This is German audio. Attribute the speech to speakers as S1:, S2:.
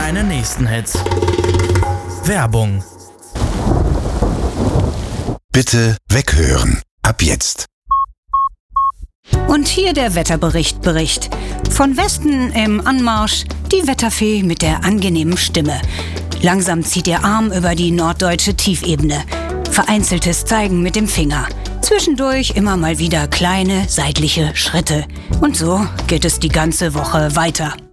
S1: deine nächsten Hits. Werbung.
S2: Bitte weghören. Ab jetzt.
S3: Und hier der Wetterbericht. Von Westen im Anmarsch die Wetterfee mit der angenehmen Stimme. Langsam zieht ihr Arm über die norddeutsche Tiefebene. Vereinzeltes Zeigen mit dem Finger. Zwischendurch immer mal wieder kleine seitliche Schritte. Und so geht es die ganze Woche weiter.